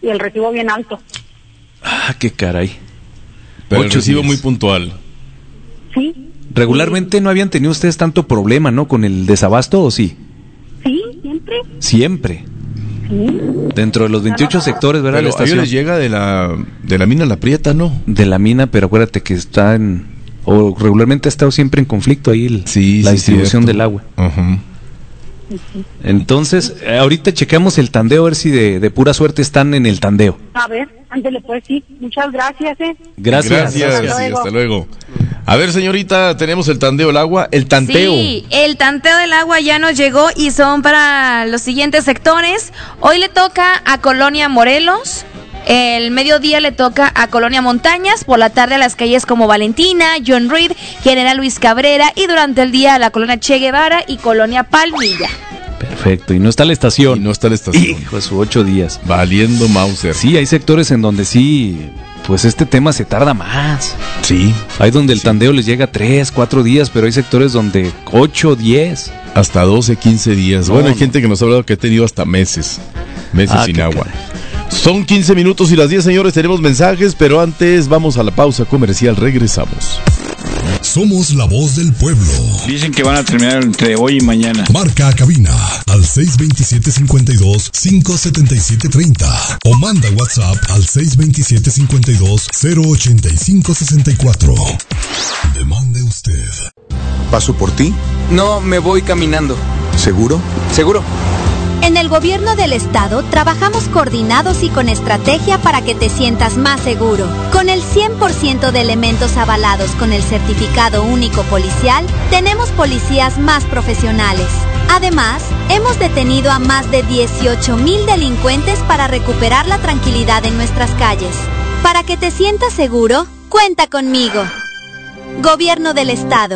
y el recibo bien alto. Ah, qué caray. Pero el recibo muy puntual. Sí. Regularmente no habían tenido ustedes tanto problema, ¿no? Con el desabasto, ¿o sí? Sí, siempre. Siempre. Sí. Dentro de los 28 sectores, ¿verdad? Pero La estación a ellos les llega de la mina La Prieta, ¿no? de la mina, pero acuérdate que está o regularmente ha estado siempre en conflicto ahí la distribución del agua. Uh-huh. Entonces, ahorita checamos el tandeo, a ver si de pura suerte están en el tandeo. A ver, ándele pues, sí. Muchas gracias, Gracias. Hasta luego. A ver, señorita, tenemos el tandeo del agua, el tanteo. Sí, el tanteo del agua ya nos llegó y son para los siguientes sectores. Hoy le toca a Colonia Morelos. El mediodía le toca a Colonia Montañas, por la tarde a las calles como Valentina, John Reed, General Luis Cabrera y durante el día a la Colonia Che Guevara y Colonia Palmilla. Perfecto, y no está la estación. Hijo de sus 8 días. Valiendo Mauser. Sí, hay sectores en donde sí, pues este tema se tarda más. Sí. Hay donde el tandeo les llega 3, 4 días, pero hay sectores donde 8, 10. Hasta 12, 15 días. Bueno, hay gente que nos ha hablado que ha tenido hasta meses sin agua. Caray. Son 15 minutos y las 10, señores, tenemos mensajes, pero antes vamos a la pausa comercial, regresamos. Somos la voz del pueblo. Dicen que van a terminar entre hoy y mañana. Marca a cabina al 627-52-577-30 o manda WhatsApp al 627-52-085-64. Demande usted. ¿Paso por ti? No, me voy caminando. ¿Seguro? Seguro. En el gobierno del estado trabajamos coordinados y con estrategia para que te sientas más seguro. Con el 100% de elementos avalados con el certificado único policial, tenemos policías más profesionales. Además, hemos detenido a más de 18,000 delincuentes para recuperar la tranquilidad en nuestras calles. Para que te sientas seguro, cuenta conmigo. Gobierno del estado.